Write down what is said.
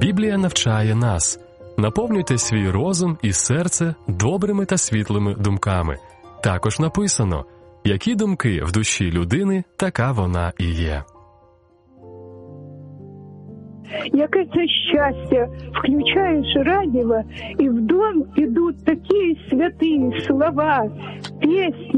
Біблія навчає нас: наповнюйте свій розум і серце добрими та світлими думками. Також написано: які думки в душі людини, така вона і є. Яке це щастя, включаєш радіо, і в дом ідуть такі святі слова, пісні.